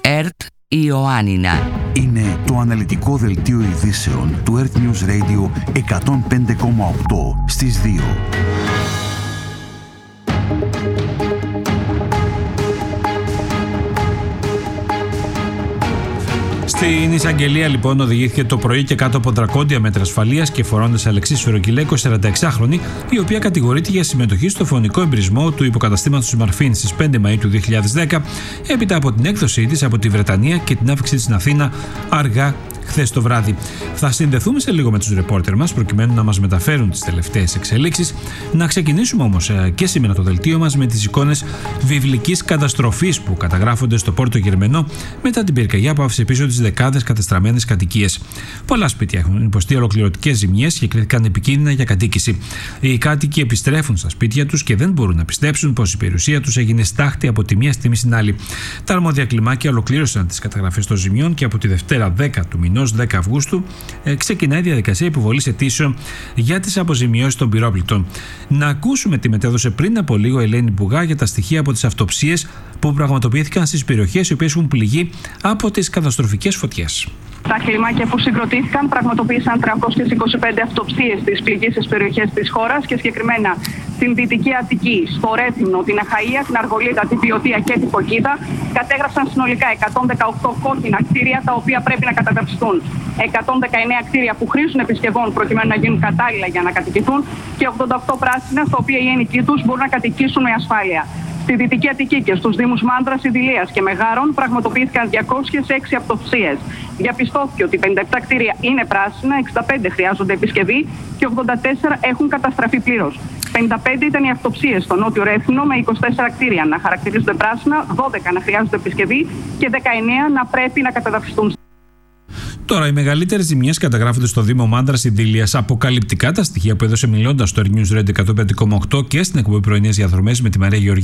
ΕΡΤ Ιωάννινα. Είναι το αναλυτικό δελτίο ειδήσεων του Earth News Radio 105,8 στις 2. Στην εισαγγελία λοιπόν οδηγήθηκε το πρωί και κάτω από δρακόντια μέτρα ασφαλείας και φορώντας Αλεξής Φεροκυλέκο, 46χρονη, η οποία κατηγορείται για συμμετοχή στο φωνικό εμπρισμό του υποκαταστήματος Μαρφίν στις 5 Μαΐου του 2010, έπειτα από την έκδοσή της από τη Βρετανία και την άφηξή της στην Αθήνα αργά χθες το βράδυ. Θα συνδεθούμε σε λίγο με τους ρεπόρτερ μας προκειμένου να μας μεταφέρουν τις τελευταίες εξελίξεις. Να ξεκινήσουμε όμως και σήμερα το δελτίο μας με τις εικόνες βιβλικής καταστροφής που καταγράφονται στο Πόρτο Γερμενό μετά την πυρκαγιά που άφησε πίσω τις δεκάδες κατεστραμμένες κατοικίες. Πολλά σπίτια έχουν υποστεί ολοκληρωτικές ζημιές και κρίθηκαν επικίνδυνα για κατοίκηση. Οι κάτοικοι επιστρέφουν στα σπίτια τους και δεν μπορούν να πιστέψουν πως η περιουσία τους έγινε στάχτη από τη μία στιγμή στην άλλη. Τα αρμόδια κλιμάκια ολοκλήρωσαν τις καταγραφές των ζημιών και από τη Δευτέρα 10 του μηνός 10 Αυγούστου ξεκινάει η διαδικασία υποβολής αιτήσεων για τις αποζημιώσεις των πυρόπληκτων. Να ακούσουμε τι μετέδωσε πριν από λίγο η Ελένη Μπουγά για τα στοιχεία από τις αυτοψίες που πραγματοποιήθηκαν στις περιοχές οι οποίες έχουν πληγεί από τις καταστροφικές φωτιές. Τα κλιμάκια που συγκροτήθηκαν πραγματοποίησαν 325 αυτοψίες στις πληγήσεις περιοχές της χώρας και συγκεκριμένα στην Δυτική Αττική, στο Ρέθυμνο, την Αχαΐα, την Αργολίδα, την Πιωτία και την Φωκίδα. Κατέγραψαν συνολικά 118 κόκκινα κτίρια τα οποία πρέπει να καταδαυστούν. 119 κτίρια που χρήζουν επισκευών προκειμένου να γίνουν κατάλληλα για να κατοικηθούν και 88 πράσινα στα οποία οι ενοικοί τους μπορούν να κατοικήσουν με ασφάλεια. Στη Δυτική Αττική και στους Δήμους Μάνδρας, Ιδηλίας και Μεγάρων πραγματοποιήθηκαν 206 αυτοψίες. Διαπιστώθηκε ότι 57 κτίρια είναι πράσινα, 65 χρειάζονται επισκευή και 84 έχουν καταστραφεί πλήρως. 55 ήταν οι αυτοψίες στο Νότιο Ρέθυμνο με 24 κτίρια να χαρακτηρίζονται πράσινα, 12 να χρειάζονται επισκευή και 19 να πρέπει να καταδαυστούν. Τώρα, οι μεγαλύτερες ζημιές καταγράφονται στο Δήμο Μάνδρας Ιδηλίας. Αποκαλυπτικά τα στοιχεία που έδωσε μιλώντας στο Earth News Radio 105,8 και στην εκπομπή πρωινές διαδρομές με τη Μαρία Γεωργίου.